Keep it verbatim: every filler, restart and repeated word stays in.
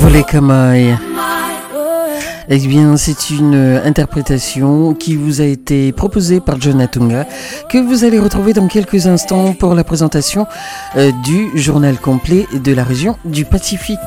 Volé Kamaï. Eh bien, c'est une interprétation qui vous a été proposée par John Atunga, que vous allez retrouver dans quelques instants pour la présentation euh, du journal complet de la région du Pacifique.